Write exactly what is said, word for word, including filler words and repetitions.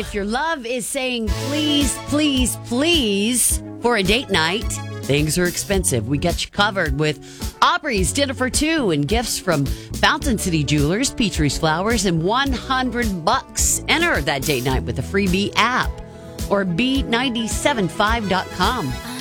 if your love is saying please, please, please for a date night, things are expensive. We got you covered with Aubrey's Dinner for Two and gifts from Fountain City Jewelers, Petrie's Flowers, and one hundred bucks. Enter that date night with the Freebie app or B nine seven five dot com.